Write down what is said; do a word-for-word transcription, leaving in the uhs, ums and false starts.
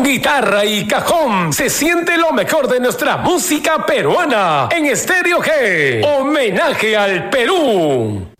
guitarra y cajón se siente lo mejor de nuestra música peruana en Estéreo G. Homenaje al Perú.